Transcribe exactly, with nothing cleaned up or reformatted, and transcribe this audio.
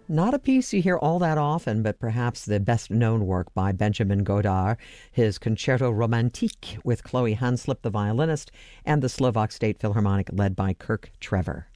Not a piece you hear all that often, but perhaps the best known work by Benjamin Godard, his Concerto Romantique with Chloe Hanslip, the violinist, and the Slovak State Philharmonic led by Kirk Trevor.